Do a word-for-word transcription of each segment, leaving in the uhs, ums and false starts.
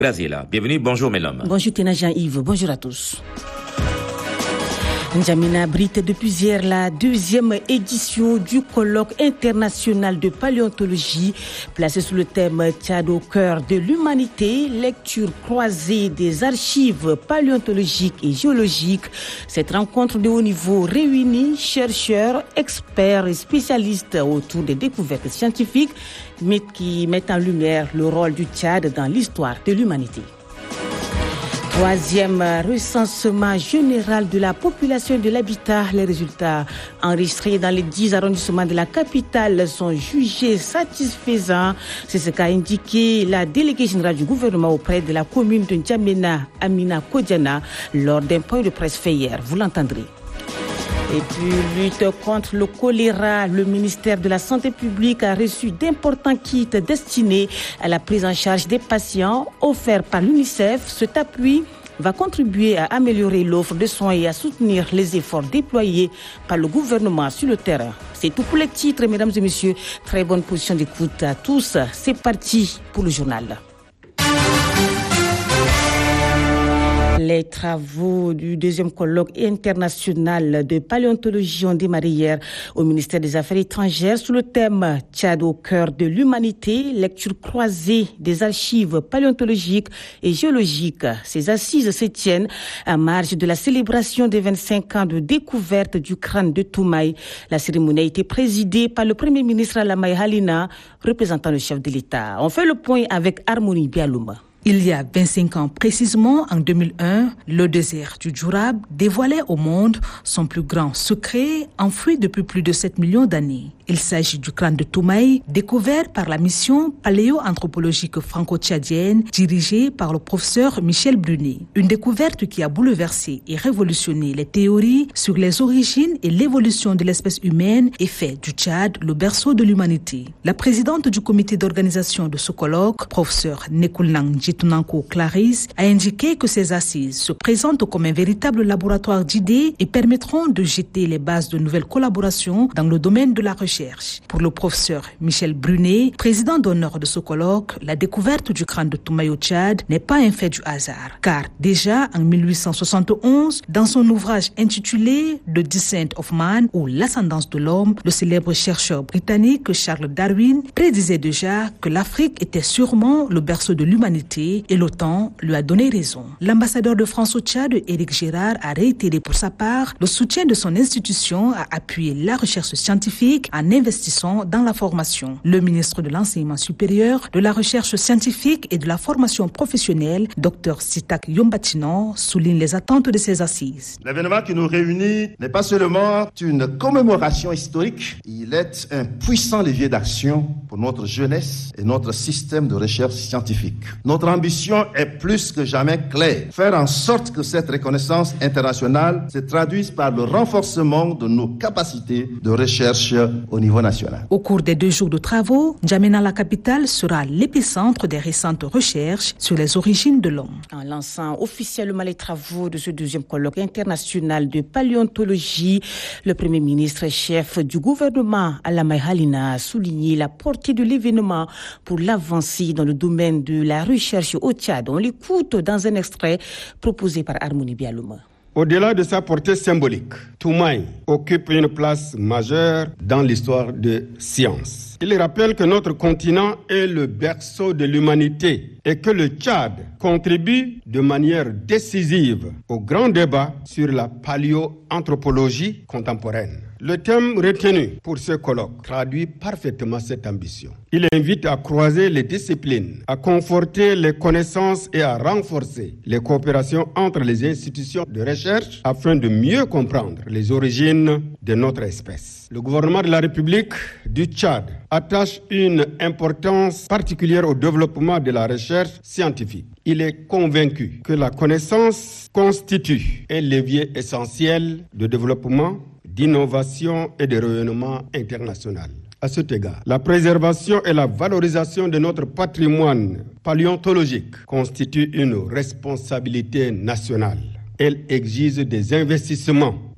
Graziella, bienvenue, bonjour mesdames. Bonjour Téna Jean-Yves, bonjour à tous. N'Djamena abrite depuis hier la deuxième édition du colloque international de paléontologie placé sous le thème Tchad au cœur de l'humanité, lecture croisée des archives paléontologiques et géologiques. Cette rencontre de haut niveau réunit chercheurs, experts et spécialistes autour des découvertes scientifiques mais qui mettent en lumière le rôle du Tchad dans l'histoire de l'humanité. Troisième recensement général de la population et de l'habitat. Les résultats enregistrés dans les dix arrondissements de la capitale sont jugés satisfaisants. C'est ce qu'a indiqué la déléguée générale du gouvernement auprès de la commune de N'Djamena, Amina Kodiana, lors d'un point de presse fait hier. Vous l'entendrez. Et puis, lutte contre le choléra, le ministère de la Santé publique a reçu d'importants kits destinés à la prise en charge des patients offerts par l'UNICEF. Cet appui va contribuer à améliorer l'offre de soins et à soutenir les efforts déployés par le gouvernement sur le terrain. C'est tout pour les titres, mesdames et messieurs. Très bonne position d'écoute à tous. C'est parti pour le journal. Les travaux du deuxième colloque international de paléontologie ont démarré hier au ministère des Affaires étrangères sous le thème Tchad au cœur de l'humanité, lecture croisée des archives paléontologiques et géologiques. Ces assises se tiennent à marge de la célébration des vingt-cinq ans de découverte du crâne de Toumaï. La cérémonie a été présidée par le Premier ministre Alamay Halina, représentant le chef de l'État. On fait le point avec Harmonie Bialouma. Il y a vingt-cinq ans précisément, en deux mille un, le désert du Djourab dévoilait au monde son plus grand secret, enfoui depuis plus de sept millions d'années. Il s'agit du crâne de Toumaï, découvert par la mission paléo-anthropologique franco-tchadienne dirigée par le professeur Michel Brunet. Une découverte qui a bouleversé et révolutionné les théories sur les origines et l'évolution de l'espèce humaine et fait du Tchad le berceau de l'humanité. La présidente du comité d'organisation de ce colloque, professeur Nekoulnang Jitunanko Clarisse, a indiqué que ces assises se présentent comme un véritable laboratoire d'idées et permettront de jeter les bases de nouvelles collaborations dans le domaine de la recherche. Pour le professeur Michel Brunet, président d'honneur de ce colloque, la découverte du crâne de Toumaï au Tchad n'est pas un fait du hasard. Car déjà en mille huit cent soixante et onze, dans son ouvrage intitulé The Descent of Man ou l'ascendance de l'homme, le célèbre chercheur britannique Charles Darwin prédisait déjà que l'Afrique était sûrement le berceau de l'humanité et le temps lui a donné raison. L'ambassadeur de France au Tchad, Éric Gérard, a réitéré pour sa part le soutien de son institution à appuyer la recherche scientifique en investissant dans la formation. Le ministre de l'Enseignement supérieur, de la Recherche scientifique et de la formation professionnelle, Dr Sitak Yombatinon, souligne les attentes de ces assises. L'événement qui nous réunit n'est pas seulement une commémoration historique, il est un puissant levier d'action pour notre jeunesse et notre système de recherche scientifique. Notre ambition est plus que jamais claire. Faire en sorte que cette reconnaissance internationale se traduise par le renforcement de nos capacités de recherche au niveau national. Au cours des deux jours de travaux, N'Djamena, la capitale, sera l'épicentre des récentes recherches sur les origines de l'homme. En lançant officiellement les travaux de ce deuxième colloque international de paléontologie, le Premier ministre chef du gouvernement, Alamay Halina, a souligné la portée de l'événement pour l'avancée dans le domaine de la recherche au Tchad. On l'écoute dans un extrait proposé par Harmonie Bialouma. Au-delà de sa portée symbolique, Toumaï occupe une place majeure dans l'histoire de science. Il rappelle que notre continent est le berceau de l'humanité et que le Tchad contribue de manière décisive au grand débat sur la paléoanthropologie contemporaine. Le thème retenu pour ce colloque traduit parfaitement cette ambition. Il invite à croiser les disciplines, à conforter les connaissances et à renforcer les coopérations entre les institutions de recherche afin de mieux comprendre les origines de notre espèce. Le gouvernement de la République du Tchad attache une importance particulière au développement de la recherche scientifique. Il est convaincu que la connaissance constitue un levier essentiel de développement, d'innovation et de rayonnement international. À cet égard, la préservation et la valorisation de notre patrimoine paléontologique constituent une responsabilité nationale. Elle exige des investissements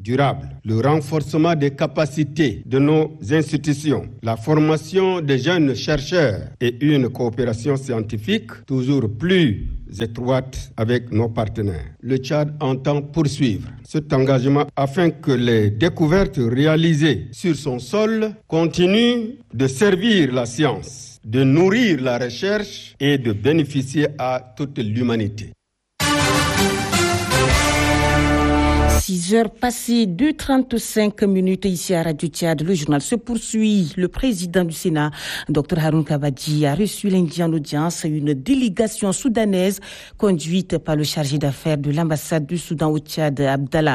durable, le renforcement des capacités de nos institutions, la formation des jeunes chercheurs et une coopération scientifique toujours plus étroite avec nos partenaires. Le Tchad entend poursuivre cet engagement afin que les découvertes réalisées sur son sol continuent de servir la science, de nourrir la recherche et de bénéficier à toute l'humanité. six heures passées de trente-cinq minutes ici à Radio Tchad. Le journal se poursuit. Le président du Sénat, Dr Haroun Kabadi, a reçu lundi en audience une délégation soudanaise conduite par le chargé d'affaires de l'ambassade du Soudan au Tchad, Abdallah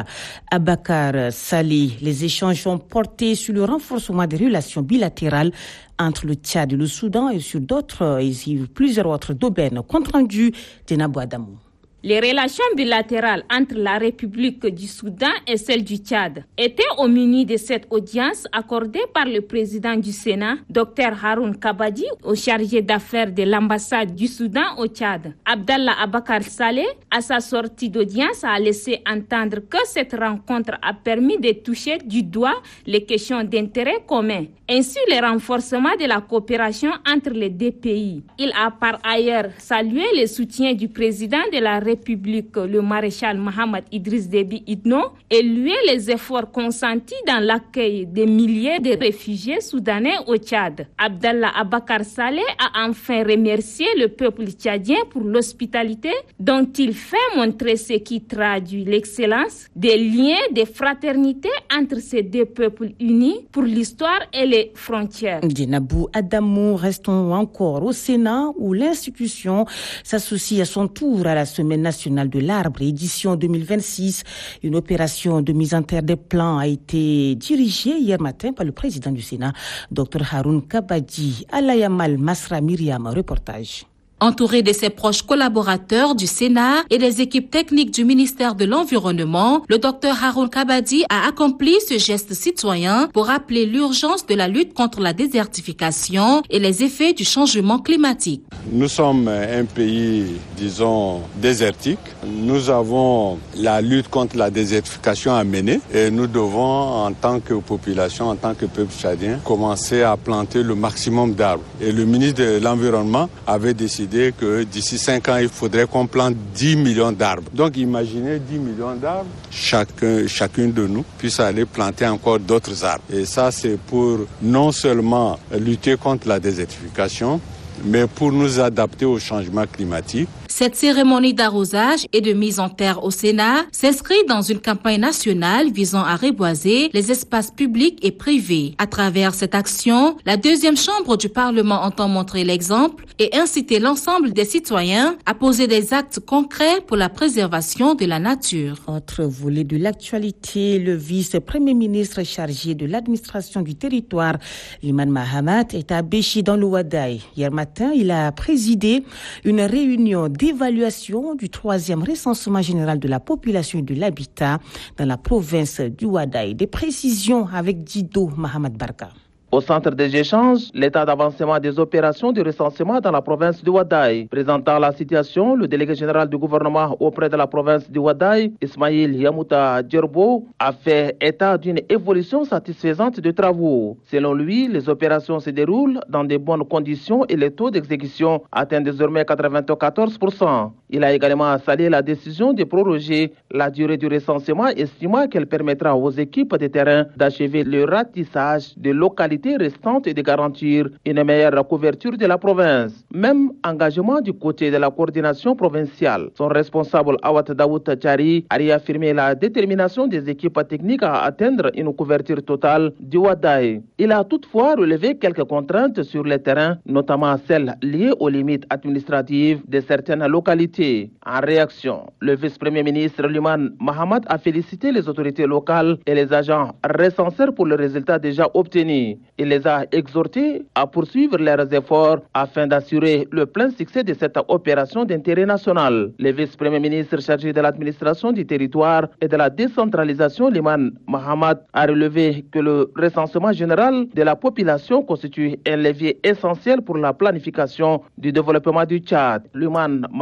Abakar Saleh. Les échanges ont porté sur le renforcement des relations bilatérales entre le Tchad et le Soudan et sur d'autres et sur plusieurs autres domaines. Compte rendu d'Enabou Adamou. Les relations bilatérales entre la République du Soudan et celle du Tchad étaient au menu de cette audience accordée par le président du Sénat, Dr Haroun Kabadi, au chargé d'affaires de l'ambassade du Soudan au Tchad. Abdallah Abakar Saleh, à sa sortie d'audience, a laissé entendre que cette rencontre a permis de toucher du doigt les questions d'intérêt commun, ainsi le renforcement de la coopération entre les deux pays. Il a par ailleurs salué le soutien du président de la République, le maréchal Mohamed Idriss Déby Itno, et loué les efforts consentis dans l'accueil des milliers de réfugiés soudanais au Tchad. Abdallah Abakar Saleh a enfin remercié le peuple tchadien pour l'hospitalité dont il fait montrer ce qui traduit l'excellence des liens de fraternité entre ces deux peuples unis pour l'histoire et les frontières. Djenabou Adamou, restons encore au Sénat où l'institution s'associe à son tour à la Semaine nationale de l'arbre, édition deux mille vingt-six. Une opération de mise en terre des plans a été dirigée hier matin par le président du Sénat, Dr Haroun Kabadi. Alayamal Masra Myriam, reportage. Entouré de ses proches collaborateurs du Sénat et des équipes techniques du ministère de l'Environnement, le docteur Haroun Kabadi a accompli ce geste citoyen pour rappeler l'urgence de la lutte contre la désertification et les effets du changement climatique. Nous sommes un pays, disons, désertique. Nous avons la lutte contre la désertification à mener et nous devons, en tant que population, en tant que peuple tchadien, commencer à planter le maximum d'arbres. Et le ministre de l'Environnement avait décidé que d'ici cinq ans, il faudrait qu'on plante dix millions d'arbres. Donc imaginez dix millions d'arbres, chacun, chacune de nous puisse aller planter encore d'autres arbres. Et ça, c'est pour non seulement lutter contre la désertification, mais pour nous adapter au changement climatique. Cette cérémonie d'arrosage et de mise en terre au Sénat s'inscrit dans une campagne nationale visant à reboiser les espaces publics et privés. À travers cette action, la deuxième chambre du Parlement entend montrer l'exemple et inciter l'ensemble des citoyens à poser des actes concrets pour la préservation de la nature. Autre volet de l'actualité, le vice-premier ministre chargé de l'administration du territoire, Liman Mahamat, est à Béchi dans le Ouadaï. Hier matin, il a présidé une réunion d'évaluation du troisième recensement général de la population et de l'habitat dans la province du Ouadaï. Des précisions avec Dido Mahamad Barka. Au centre des échanges, l'état d'avancement des opérations de recensement dans la province du Ouadaï. Présentant la situation, le délégué général du gouvernement auprès de la province du Ouadaï, Ismaïl Yamouta Djerbo, a fait état d'une évolution satisfaisante des travaux. Selon lui, les opérations se déroulent dans de bonnes conditions et le taux d'exécution atteint désormais quatre-vingt-quatorze pour cent. Il a également salué la décision de proroger la durée du recensement, estimant qu'elle permettra aux équipes de terrain d'achever le ratissage des localités restantes et de garantir une meilleure couverture de la province. Même engagement du côté de la coordination provinciale. Son responsable Awat Daoud Tchari a réaffirmé la détermination des équipes techniques à atteindre une couverture totale du Ouadaï. Il a toutefois relevé quelques contraintes sur le terrain, notamment celles liées aux limites administratives de certaines localités. En réaction, le vice-premier ministre Liman Mahamat a félicité les autorités locales et les agents recenseurs pour le résultat déjà obtenu. Il les a exhortés à poursuivre leurs efforts afin d'assurer le plein succès de cette opération d'intérêt national. Le vice-premier ministre chargé de l'administration du territoire et de la décentralisation, Liman Mahamat, a relevé que le recensement général de la population constitue un levier essentiel pour la planification du développement du Tchad. Liman Mahamat a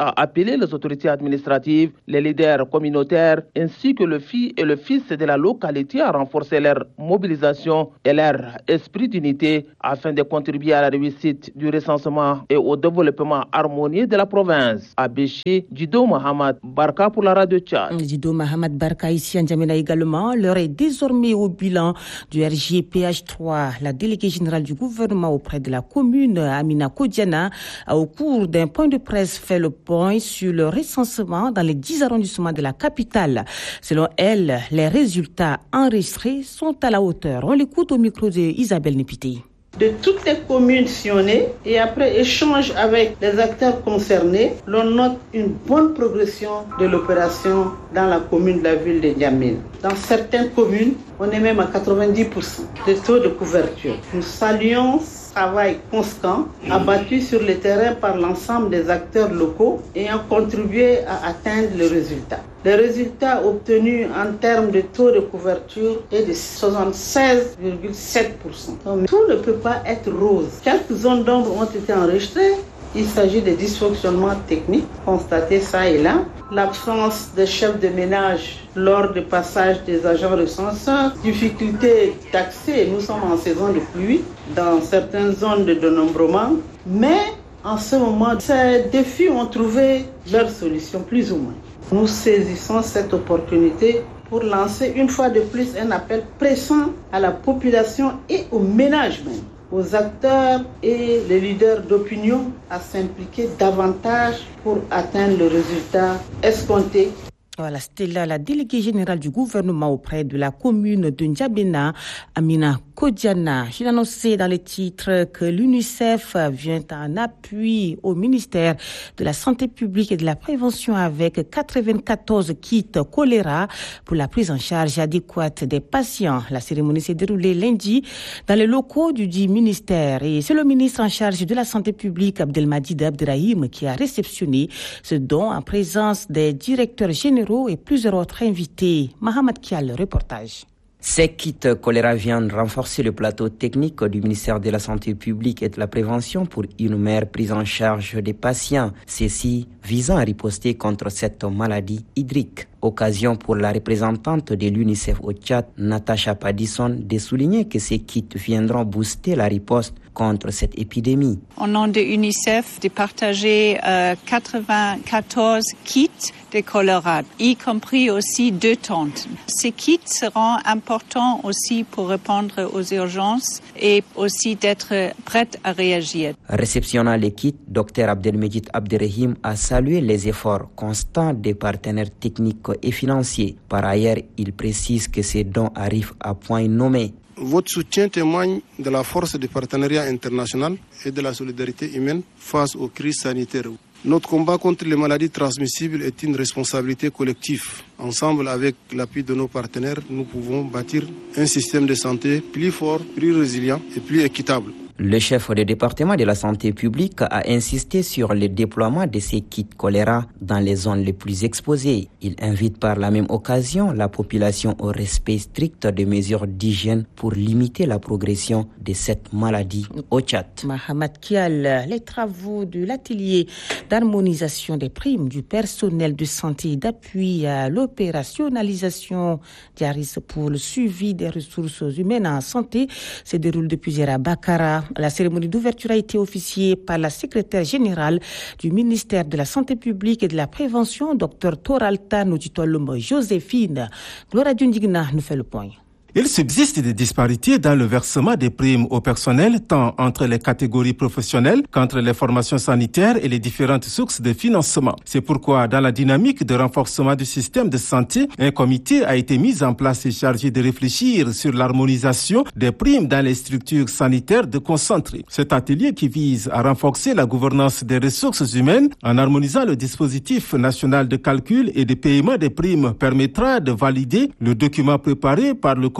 a appelé les autorités administratives, les leaders communautaires ainsi que le fils et le fils de la localité à renforcer leur mobilisation et leur esprit d'unité afin de contribuer à la réussite du recensement et au développement harmonieux de la province. À Béchi, Dido Mohamed Barka pour la radio Tchad. Dido Mohamed Barka ici en Djamena également. L'heure est désormais au bilan du R G P H trois. La déléguée générale du gouvernement auprès de la commune, Amina Kodiana, a au cours d'un point de presse fait le point sur le recensement dans les dix arrondissements de la capitale. Selon elle, les résultats enregistrés sont à la hauteur. On l'écoute au micro de Isabelle Népité. De toutes les communes sillonnées et après échange avec les acteurs concernés, l'on note une bonne progression de l'opération dans la commune de la ville de N'Djamena. Dans certaines communes, on est même à quatre-vingt-dix pour cent de taux de couverture. Nous saluons ce travail constant abattu sur le terrain par l'ensemble des acteurs locaux ayant contribué à atteindre le résultat. Les résultats obtenus en termes de taux de couverture est de soixante-seize virgule sept pour cent. Donc, tout ne peut pas être rose. Quelques zones d'ombre ont été enregistrées. Il s'agit de dysfonctionnements techniques constatés ça et là, l'absence de chefs de ménage lors du passage des agents recenseurs, difficulté d'accès, nous sommes en saison de pluie, dans certaines zones de dénombrement, mais en ce moment, ces défis ont trouvé leur solution plus ou moins. Nous saisissons cette opportunité pour lancer une fois de plus un appel pressant à la population et aux ménages même, aux acteurs et les leaders d'opinion à s'impliquer davantage pour atteindre le résultat escompté. Voilà, c'était là la déléguée générale du gouvernement auprès de la commune de N'Djamena, Amina Kodiana. J'ai annoncé dans les titres que l'UNICEF vient en appui au ministère de la Santé publique et de la Prévention avec quatre-vingt-quatorze kits choléra pour la prise en charge adéquate des patients. La cérémonie s'est déroulée lundi dans les locaux du dit ministère et c'est le ministre en charge de la Santé publique, Abdelmadid Abderrahim, qui a réceptionné ce don en présence des directeurs généraux et plusieurs autres invités. Mohamed Kial, reportage. Ces kits choléra viennent renforcer le plateau technique du ministère de la Santé publique et de la Prévention pour une meilleure prise en charge des patients, ceci visant à riposter contre cette maladie hydrique. Occasion pour la représentante de l'UNICEF au Tchad, Natasha Paddison, de souligner que ces kits viendront booster la riposte contre cette épidémie. Au nom de l'UNICEF, de partager euh, quatre-vingt-quatorze kits de choléra, y compris aussi deux tentes. Ces kits seront importants aussi pour répondre aux urgences et aussi d'être prêts à réagir. Réceptionnant les kits, Dr Abdelmadid Abderrahim a salué les efforts constants des partenaires techniques et financiers. Par ailleurs, il précise que ces dons arrivent à point nommé. Votre soutien témoigne de la force du partenariat international et de la solidarité humaine face aux crises sanitaires. Notre combat contre les maladies transmissibles est une responsabilité collective. Ensemble, avec l'appui de nos partenaires, nous pouvons bâtir un système de santé plus fort, plus résilient et plus équitable. Le chef du département de la santé publique a insisté sur le déploiement de ces kits choléra dans les zones les plus exposées. Il invite par la même occasion la population au respect strict des mesures d'hygiène pour limiter la progression de cette maladie au Tchad. Mohamed Kial, les travaux de l'atelier d'harmonisation des primes du personnel de santé et d'appui à l'opérationnalisation d'Aris pour le suivi des ressources humaines en santé se déroule depuis hier à Bakara. La cérémonie d'ouverture a été officiée par la secrétaire générale du ministère de la Santé publique et de la Prévention, Dr Toralta Noditolom Joséphine. Gloria Dundigna nous fait le point. Il subsiste des disparités dans le versement des primes au personnel, tant entre les catégories professionnelles qu'entre les formations sanitaires et les différentes sources de financement. C'est pourquoi, dans la dynamique de renforcement du système de santé, un comité a été mis en place et chargé de réfléchir sur l'harmonisation des primes dans les structures sanitaires de concentré. Cet atelier qui vise à renforcer la gouvernance des ressources humaines en harmonisant le dispositif national de calcul et de paiement des primes permettra de valider le document préparé par le comité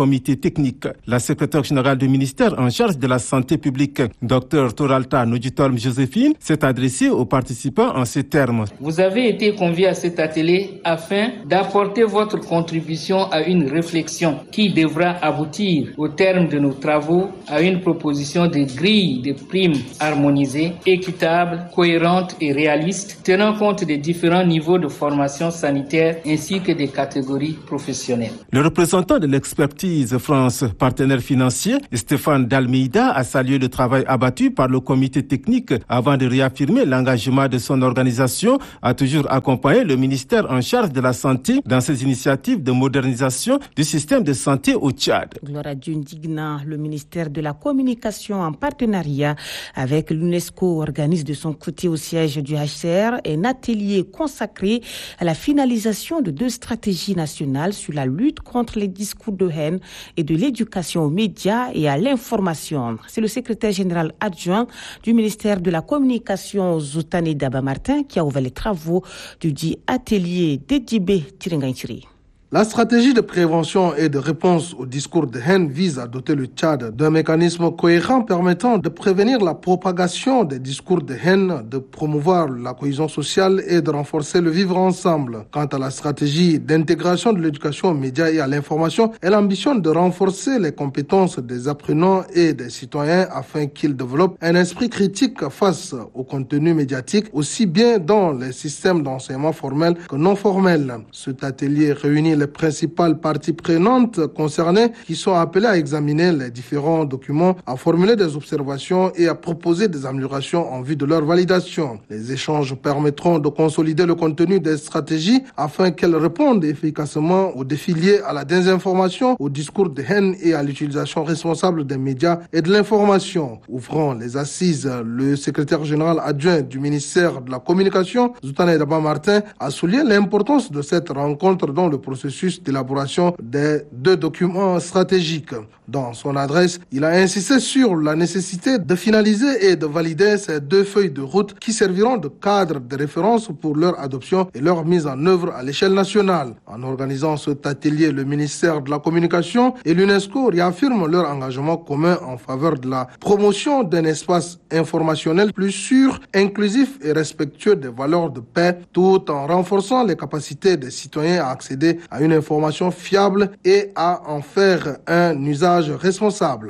comité technique. La secrétaire générale du ministère en charge de la santé publique, Dr Toralta Nodjitolm Joséphine, s'est adressée aux participants en ces termes. Vous avez été conviés à cet atelier afin d'apporter votre contribution à une réflexion qui devra aboutir au terme de nos travaux à une proposition de grille de primes harmonisée, équitable, cohérente et réaliste, tenant compte des différents niveaux de formation sanitaire ainsi que des catégories professionnelles. Le représentant de l'expertise France, partenaire financier, Stéphane Dalmeida, a salué le travail abattu par le comité technique avant de réaffirmer l'engagement de son organisation à toujours accompagner le ministère en charge de la santé dans ses initiatives de modernisation du système de santé au Tchad. Gloire à Dieu indignant, le ministère de la Communication en partenariat avec l'UNESCO organise de son côté au siège du H C R un atelier consacré à la finalisation de deux stratégies nationales sur la lutte contre les discours de haine et de l'éducation aux médias et à l'information. C'est le secrétaire général adjoint du ministère de la Communication, Zoutane Daba Martin, qui a ouvert les travaux du dit atelier Dédibé Tiringaïtiri. La stratégie de prévention et de réponse au discours de haine vise à doter le Tchad d'un mécanisme cohérent permettant de prévenir la propagation des discours de haine, de promouvoir la cohésion sociale et de renforcer le vivre ensemble. Quant à la stratégie d'intégration de l'éducation aux médias et à l'information, elle ambitionne de renforcer les compétences des apprenants et des citoyens afin qu'ils développent un esprit critique face au contenu médiatique, aussi bien dans les systèmes d'enseignement formels que non formels. Cet atelier réunit les principales parties prenantes concernées qui sont appelées à examiner les différents documents, à formuler des observations et à proposer des améliorations en vue de leur validation. Les échanges permettront de consolider le contenu des stratégies afin qu'elles répondent efficacement aux défis liés à la désinformation, au discours de haine et à l'utilisation responsable des médias et de l'information. Ouvrant les assises, le secrétaire général adjoint du ministère de la Communication, Zoutane Daba Martin, a souligné l'importance de cette rencontre dans le processus d'élaboration des deux documents stratégiques. Dans son adresse, il a insisté sur la nécessité de finaliser et de valider ces deux feuilles de route qui serviront de cadre de référence pour leur adoption et leur mise en œuvre à l'échelle nationale. En organisant cet atelier, le ministère de la Communication et l'UNESCO réaffirment leur engagement commun en faveur de la promotion d'un espace informationnel plus sûr, inclusif et respectueux des valeurs de paix, tout en renforçant les capacités des citoyens à accéder à une information fiable et à en faire un usage responsable.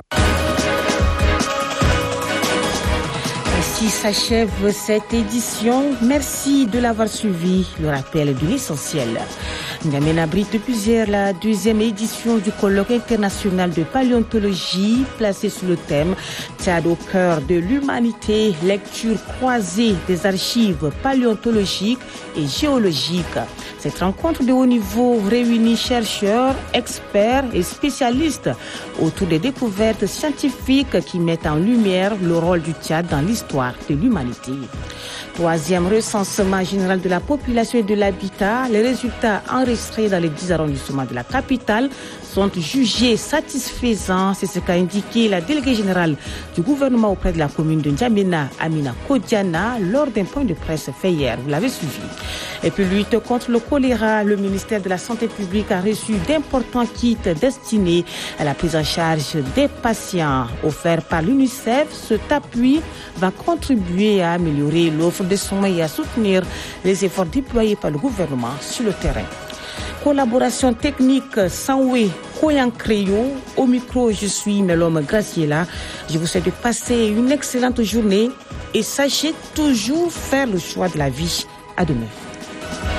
Ainsi s'achève cette édition. Merci de l'avoir suivi. Le rappel de l'essentiel. N'Djamena abrite depuis hier la deuxième édition du colloque international de paléontologie placé sous le thème Tchad au cœur de l'humanité, lecture croisée des archives paléontologiques et géologiques. Cette rencontre de haut niveau réunit chercheurs, experts et spécialistes autour des découvertes scientifiques qui mettent en lumière le rôle du Tchad dans l'histoire de l'humanité. Troisième recensement général de la population et de l'habitat, les résultats enregistrés dans les dix arrondissements de la capitale sont jugés satisfaisants. C'est ce qu'a indiqué la déléguée générale du gouvernement auprès de la commune de N'Djamena, Amina Kodiana, lors d'un point de presse fait hier. Vous l'avez suivi. Et puis, lutte contre le choléra, le ministère de la Santé publique a reçu d'importants kits destinés à la prise en charge des patients. Offert par l'UNICEF, cet appui va contribuer à améliorer l'offre de soins et à soutenir les efforts déployés par le gouvernement sur le terrain. Collaboration technique Sanwe Koyankreyo. Au micro, je suis Melom Graciela. Je vous souhaite de passer une excellente journée et sachez toujours faire le choix de la vie. À demain.